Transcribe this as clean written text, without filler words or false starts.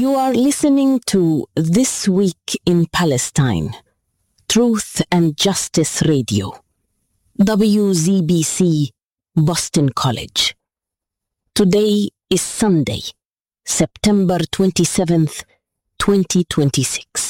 You are listening to This Week in Palestine, Truth and Justice Radio, WZBC, Boston College. Today is Sunday, September 27th, 2026.